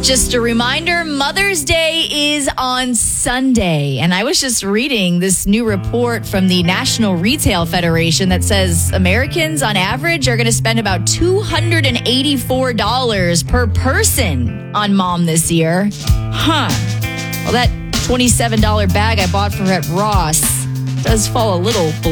Just a reminder, Mother's Day is on Sunday. And I was just reading this new report from the National Retail Federation that says Americans on average are going to spend about $284 per person on mom this year. Well, that $27 bag I bought for at Ross does fall a little below